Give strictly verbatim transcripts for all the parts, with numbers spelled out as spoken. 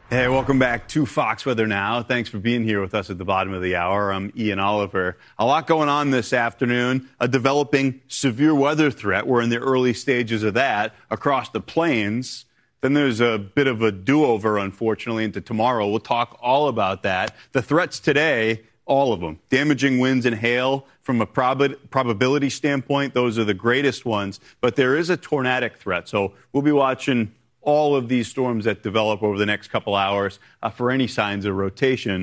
Hey, welcome back to Fox Weather Now. Thanks for being here with us at the bottom of the hour. I'm Ian Oliver. A lot going on this afternoon. A developing severe weather threat. We're in the early stages of that across the plains. Then there's a bit of a do-over, unfortunately, into tomorrow. We'll talk all about that. The threats today, all of them. Damaging winds and hail. From a prob- probability standpoint, those are the greatest ones. But there is a tornadic threat. So we'll be watching all of these storms that develop over the next couple hours uh, for any signs of rotation.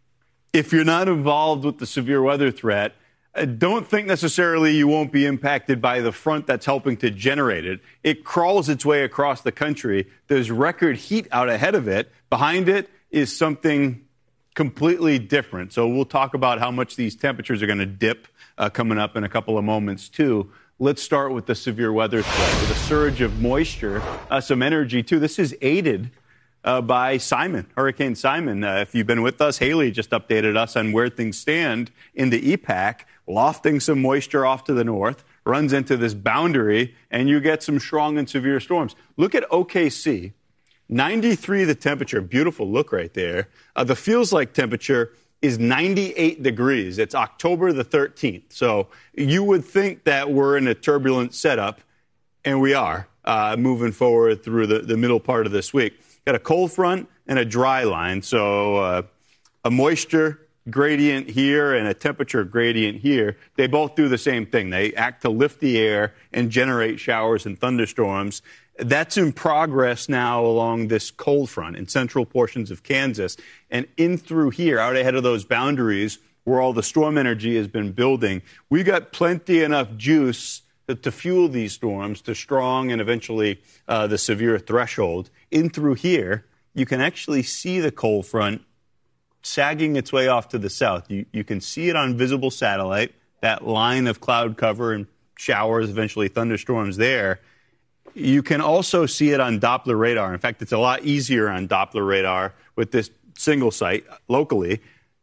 If you're not involved with the severe weather threat, uh, don't think necessarily you won't be impacted by the front that's helping to generate it. It crawls its way across the country. There's record heat out ahead of it. Behind it is something completely different. So we'll talk about how much these temperatures are going to dip uh, coming up in a couple of moments, too. Let's start with the severe weather threat. With a surge of moisture, uh, some energy, too. This is aided uh, by Simon, Hurricane Simon. Uh, if you've been with us, Haley just updated us on where things stand in the E PAC, lofting some moisture off to the north, runs into this boundary, and you get some strong and severe storms. Look at O K C, ninety-three the temperature. Beautiful look right there. Uh, the feels-like temperature is ninety-eight degrees. It's October the thirteenth. So you would think that we're in a turbulent setup, and we are uh, moving forward through the, the middle part of this week. Got a cold front and a dry line. So uh, a moisture gradient here and a temperature gradient here. They both do the same thing. They act to lift the air and generate showers and thunderstorms. That's in progress now along this cold front in central portions of Kansas and in through here, out ahead of those boundaries where all the storm energy has been building. We got plenty enough juice to, to fuel these storms to strong and eventually uh, the severe threshold. In through here, you can actually see the cold front sagging its way off to the south. You, you can see it on visible satellite, that line of cloud cover and showers, eventually thunderstorms there. You can also see it on Doppler radar. In fact, it's a lot easier on Doppler radar with this single site locally.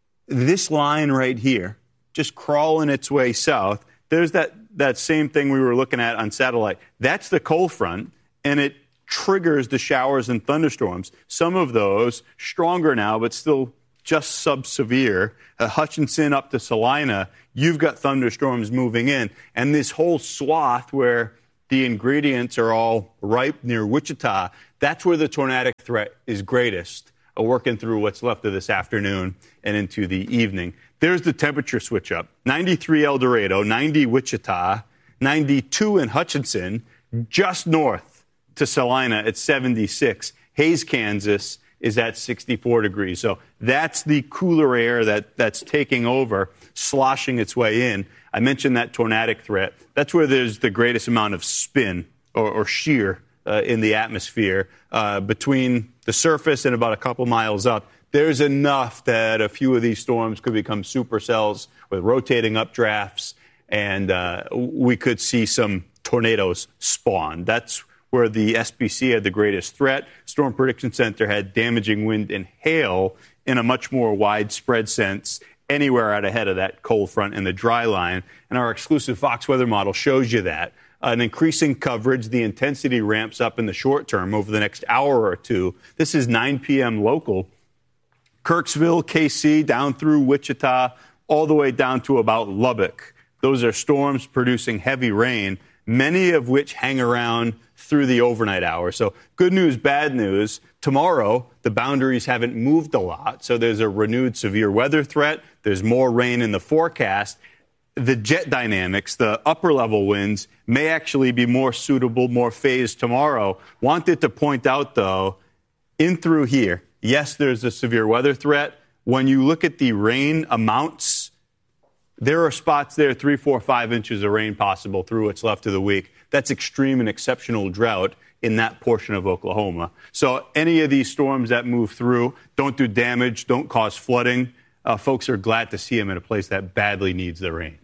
This line right here, just crawling its way south, there's that, that same thing we were looking at on satellite. That's the cold front, and it triggers the showers and thunderstorms. Some of those stronger now, but still just sub-severe. Uh, Hutchinson up to Salina, you've got thunderstorms moving in. And this whole swath where the ingredients are all ripe near Wichita, that's where the tornadic threat is greatest, uh, working through what's left of this afternoon and into the evening. There's the temperature switch up. ninety-three El Dorado, ninety Wichita, ninety-two in Hutchinson, just north to Salina at seventy-six. Hays, Kansas is at sixty-four degrees. So that's the cooler air that, that's taking over, sloshing its way in. I mentioned that tornadic threat. That's where there's the greatest amount of spin or, or shear uh, in the atmosphere uh, between the surface and about a couple miles up. There's enough that a few of these storms could become supercells with rotating updrafts, and uh, we could see some tornadoes spawn. That's where the S P C had the greatest threat. Storm Prediction Center had damaging wind and hail in a much more widespread sense anywhere out ahead of that cold front and the dry line. And our exclusive Fox weather model shows you that. An increasing coverage, the intensity ramps up in the short term over the next hour or two. This is nine p.m. local. Kirksville, K C, down through Wichita, all the way down to about Lubbock. Those are storms producing heavy rain, many of which hang around through the overnight hours. So good news, bad news. Tomorrow, the boundaries haven't moved a lot, so there's a renewed severe weather threat. There's more rain in the forecast. The jet dynamics, the upper-level winds, may actually be more suitable, more phased tomorrow. Wanted to point out, though, in through here, yes, there's a severe weather threat. When you look at the rain amounts, there are spots there, three, four, five inches of rain possible through what's left of the week. That's extreme and exceptional drought in that portion of Oklahoma. So any of these storms that move through don't do damage, don't cause flooding. Uh, folks are glad to see them in a place that badly needs the rain.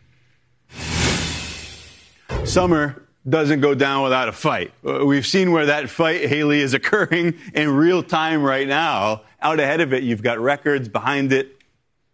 Summer doesn't go down without a fight. Uh, we've seen where that fight, Haley, is occurring in real time right now. Out ahead of it, you've got records. Behind it,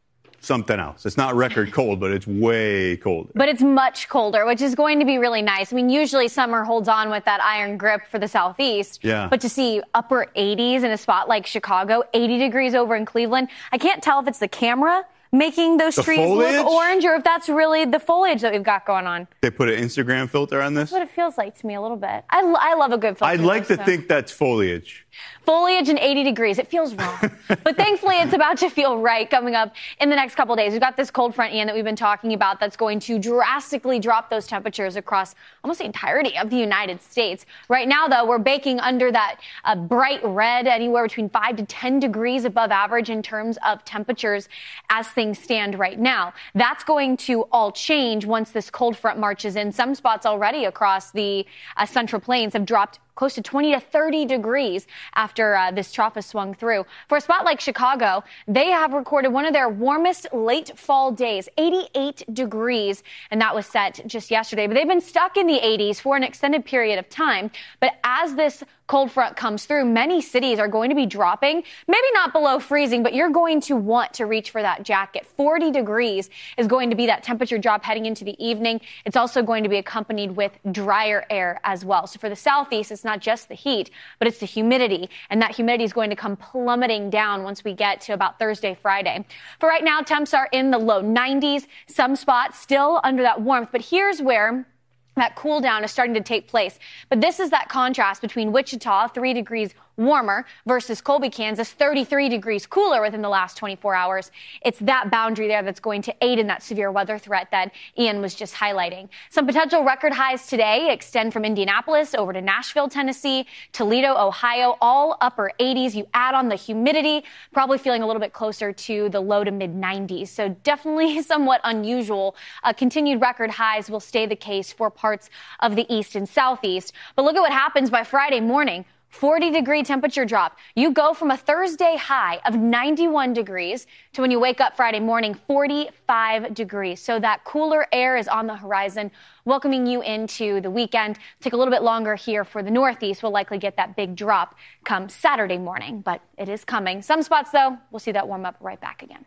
something else. It's not record cold, but it's way colder. But it's much colder, which is going to be really nice. I mean, usually summer holds on with that iron grip for the Southeast. Yeah. But to see upper eighties in a spot like Chicago, eighty degrees over in Cleveland, I can't tell if it's the camera making those the trees foliage? look orange or if that's really the foliage that we've got going on. They put an Instagram filter on this? That's what it feels like to me a little bit. I, I love a good filter. I'd like though, to so. think that's foliage. Foliage and eighty degrees. It feels wrong. But thankfully, it's about to feel right coming up in the next couple of days. We've got this cold front, Ian, that we've been talking about that's going to drastically drop those temperatures across almost the entirety of the United States. Right now, though, we're baking under that uh, bright red, anywhere between five to ten degrees above average in terms of temperatures as things stand right now. That's going to all change once this cold front marches in. Some spots already across the uh, Central Plains have dropped close to twenty to thirty degrees after uh, this trough has swung through. For a spot like Chicago, they have recorded one of their warmest late fall days, eighty-eight degrees, and that was set just yesterday. But they've been stuck in the eighties for an extended period of time. But as this cold front comes through, many cities are going to be dropping, maybe not below freezing, but you're going to want to reach for that jacket. forty degrees is going to be that temperature drop heading into the evening. It's also going to be accompanied with drier air as well. So for the Southeast, it's not just the heat, but it's the humidity, and that humidity is going to come plummeting down once we get to about Thursday, Friday. For right now, temps are in the low nineties, some spots still under that warmth, but here's where that cool down is starting to take place. But this is that contrast between Wichita, three degrees warmer, versus Colby, Kansas, thirty-three degrees cooler within the last twenty-four hours. It's that boundary there that's going to aid in that severe weather threat that Ian was just highlighting. Some potential record highs today extend from Indianapolis over to Nashville, Tennessee, Toledo, Ohio, all upper eighties. You add on the humidity, probably feeling a little bit closer to the low to mid nineties. So definitely somewhat unusual. Uh, continued record highs will stay the case for parts of the east and southeast. But look at what happens by Friday morning. forty degree temperature drop. You go from a Thursday high of ninety-one degrees to when you wake up Friday morning, forty-five degrees. So that cooler air is on the horizon, welcoming you into the weekend. Take a little bit longer here for the Northeast. We'll likely get that big drop come Saturday morning, but it is coming. Some spots, though, we'll see that warm up right back again.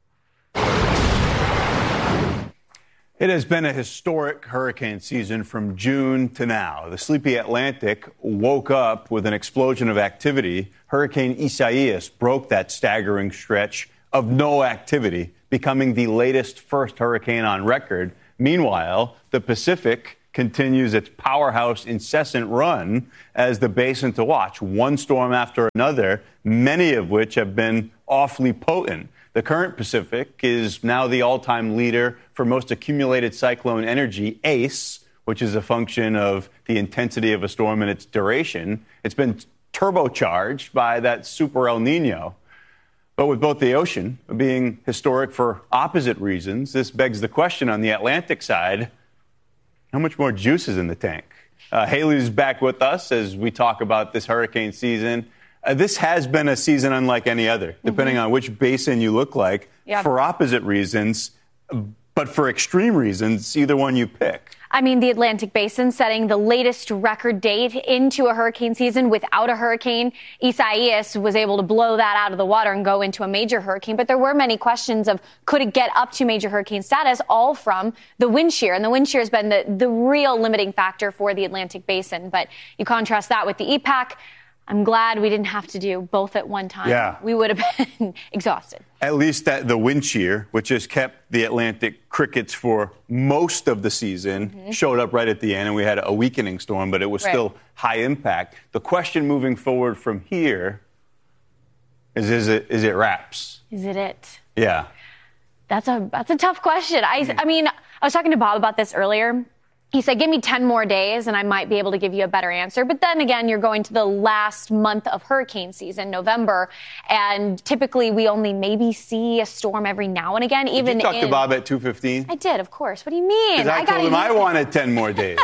It has been a historic hurricane season from June to now. The sleepy Atlantic woke up with an explosion of activity. Hurricane Isaias broke that staggering stretch of no activity, becoming the latest first hurricane on record. Meanwhile, the Pacific continues its powerhouse incessant run as the basin to watch, one storm after another, many of which have been awfully potent. The current Pacific is now the all-time leader for most accumulated cyclone energy, A C E, which is a function of the intensity of a storm and its duration. It's been turbocharged by that super El Nino. But with both the ocean being historic for opposite reasons, this begs the question on the Atlantic side, how much more juice is in the tank? Uh, Haley's back with us as we talk about this hurricane season. Uh, this has been a season unlike any other, depending mm-hmm. on which basin you look like, yeah. for opposite reasons, but for extreme reasons, either one you pick. I mean, the Atlantic Basin setting the latest record date into a hurricane season without a hurricane. Isaias was able to blow that out of the water and go into a major hurricane. But there were many questions of could it get up to major hurricane status, all from the wind shear. And the wind shear has been the, the real limiting factor for the Atlantic Basin. But you contrast that with the E PAC. I'm glad we didn't have to do both at one time. Yeah. We would have been exhausted. At least that the wind shear, which has kept the Atlantic crickets for most of the season, mm-hmm. showed up right at the end, and we had a weakening storm, but it was right. still high impact. The question moving forward from here is, is it is it wraps? Is it it? Yeah. That's a that's a tough question. I, I mean, I was talking to Bob about this earlier. He said, give me ten more days and I might be able to give you a better answer. But then again, you're going to the last month of hurricane season, November. And typically we only maybe see a storm every now and again. Even did you talk in... to Bob at two fifteen? I did, of course. What do you mean? Because I, I told him I wanted ten more days.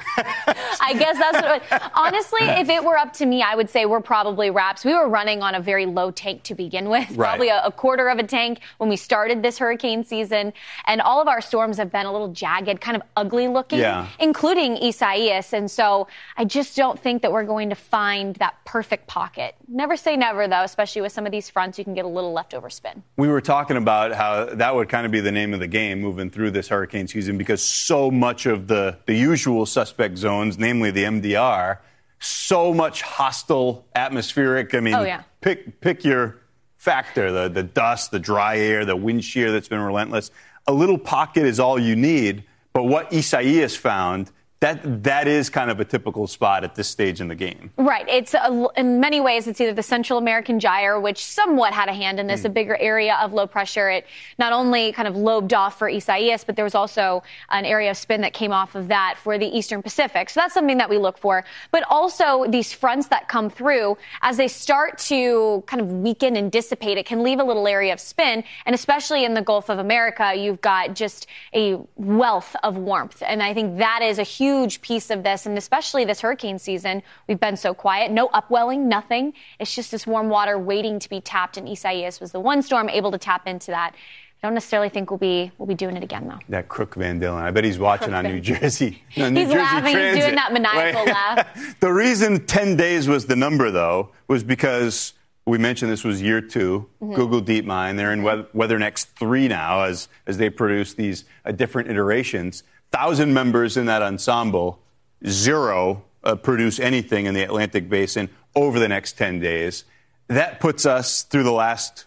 I guess that's what it, honestly, if it were up to me, I would say we're probably wraps. We were running on a very low tank to begin with, right. probably a, a quarter of a tank when we started this hurricane season. And all of our storms have been a little jagged, kind of ugly looking. Yeah. yeah. including Isaias. And so I just don't think that we're going to find that perfect pocket. Never say never, though, especially with some of these fronts, you can get a little leftover spin. We were talking about how that would kind of be the name of the game moving through this hurricane season because so much of the, the usual suspect zones, namely the M D R, so much hostile atmospheric. I mean, oh, yeah. pick pick your factor, the, the dust, the dry air, the wind shear that's been relentless. A little pocket is all you need. But what Isaias found, that that is kind of a typical spot at this stage in the game. Right. It's a, in many ways, it's either the Central American gyre, which somewhat had a hand in this, mm. a bigger area of low pressure. It not only kind of lobed off for Isaias, but there was also an area of spin that came off of that for the Eastern Pacific. So that's something that we look for. But also these fronts that come through, as they start to kind of weaken and dissipate, it can leave a little area of spin. And especially in the Gulf of America, you've got just a wealth of warmth. And I think that is a huge huge piece of this, and especially this hurricane season, we've been so quiet. No upwelling, nothing. It's just this warm water waiting to be tapped, and Isaias was the one storm able to tap into that. I don't necessarily think we'll be we'll be doing it again, though. That Crook Van Dillen. I bet he's watching Crook on Van. New Jersey. No, New he's Jersey laughing. Transit. He's doing that maniacal laugh. The reason ten days was the number, though, was because we mentioned this was year two. Mm-hmm. Google DeepMind. They're in Weather, WeatherNext three now as, as they produce these uh, different iterations. Thousand members in that ensemble. Zero uh, produce anything in the Atlantic Basin over the next ten days. That puts us through the last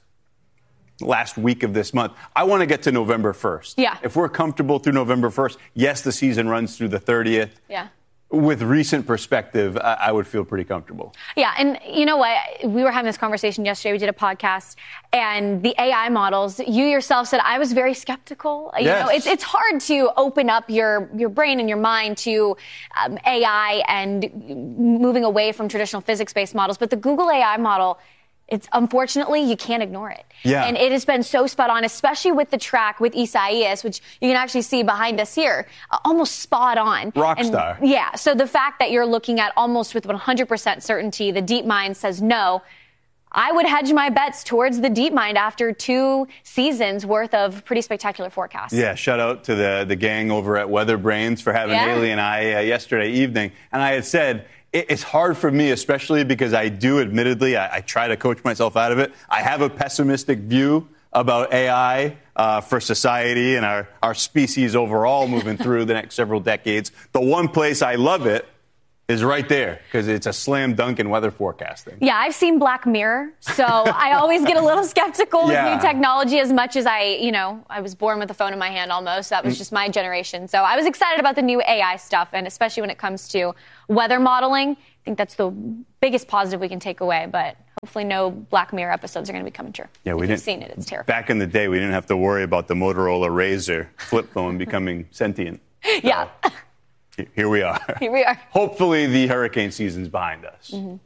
last week of this month. I want to get to November first. Yeah. If we're comfortable through November first, yes, the season runs through the thirtieth. Yeah. With recent perspective, I, I would feel pretty comfortable. Yeah, and you know what? We were having this conversation yesterday. We did a podcast, and the A I models, you yourself said, I was very skeptical. You yes. know, it's it's hard to open up your, your brain and your mind to um, A I and moving away from traditional physics-based models. But the Google A I model, it's unfortunately, you can't ignore it. Yeah. And it has been so spot on, especially with the track with Isaias, which you can actually see behind us here, uh, almost spot on. Rockstar. And, yeah. So the fact that you're looking at almost with one hundred percent certainty, the DeepMind says no. I would hedge my bets towards the DeepMind after two seasons worth of pretty spectacular forecasts. Yeah, shout out to the, the gang over at WeatherBrains for having yeah. Haley and I uh, yesterday evening. And I had said, it's hard for me, especially because I do, admittedly, I, I try to coach myself out of it. I have a pessimistic view about A I uh, for society and our, our species overall moving through the next several decades. The one place I love it is right there because it's a slam dunk in weather forecasting. Yeah, I've seen Black Mirror, so I always get a little skeptical yeah. with new technology as much as I, you know, I was born with a phone in my hand almost. That was just my generation. So I was excited about the new A I stuff, and especially when it comes to weather modeling. I think that's the biggest positive we can take away, but hopefully no Black Mirror episodes are going to be coming true. Yeah, we if didn't. You've seen it, it's terrifying. Back in the day, we didn't have to worry about the Motorola Razr flip phone becoming sentient. So. Yeah. Here we are. Here we are. Hopefully the hurricane season's behind us. Mm-hmm.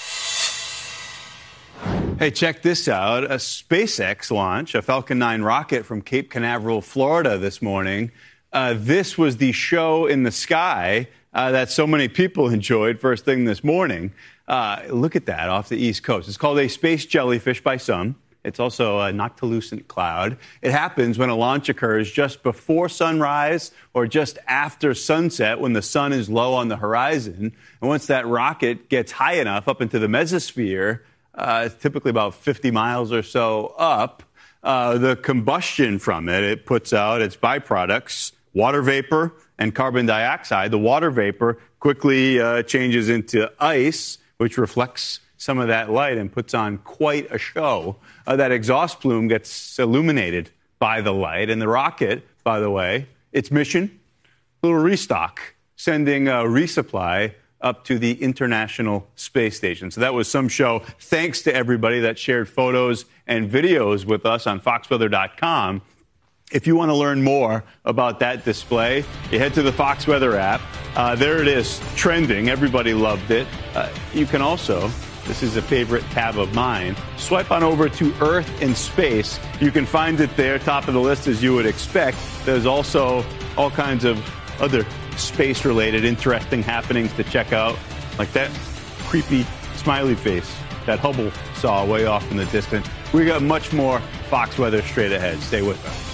Hey, check this out. A SpaceX launch, a Falcon nine rocket from Cape Canaveral, Florida this morning. Uh, this was the show in the sky uh, that so many people enjoyed first thing this morning. Uh, look at that off the East Coast. It's called a space jellyfish by some. It's also a noctilucent cloud. It happens when a launch occurs just before sunrise or just after sunset when the sun is low on the horizon. And once that rocket gets high enough up into the mesosphere, uh, it's typically about fifty miles or so up, uh, the combustion from it, it puts out its byproducts, water vapor and carbon dioxide. The water vapor quickly uh, changes into ice, which reflects some of that light and puts on quite a show. Uh, that exhaust plume gets illuminated by the light. And the rocket, by the way, its mission, a little restock, sending a resupply up to the International Space Station. So that was some show. Thanks to everybody that shared photos and videos with us on fox weather dot com. If you want to learn more about that display, you head to the Fox Weather app. Uh, there it is, trending. Everybody loved it. Uh, you can also, this is a favorite tab of mine, swipe on over to Earth and Space. You can find it there, top of the list as you would expect. There's also all kinds of other space-related interesting happenings to check out, like that creepy smiley face that Hubble saw way off in the distance. We got much more Fox Weather straight ahead. Stay with us.